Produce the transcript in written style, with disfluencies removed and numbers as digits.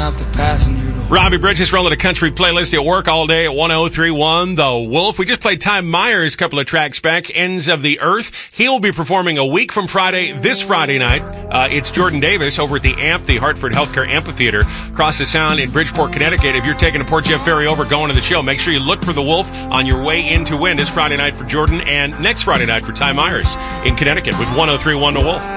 out the passenger door. Robbie Bridges rolling a country playlist at work all day at 1031 The Wolf. We just played Ty Myers a couple of tracks back, Ends of the Earth. He'll be performing a week from Friday, this Friday night. It's Jordan Davis over at the AMP, the Hartford Healthcare Amphitheater, across the Sound in Bridgeport, Connecticut. If you're taking a Port Jeff ferry over, going to the show, make sure you look for The Wolf on your way in to win this Friday night for Jordan and next Friday night for Ty Myers in Connecticut with 1031 The Wolf.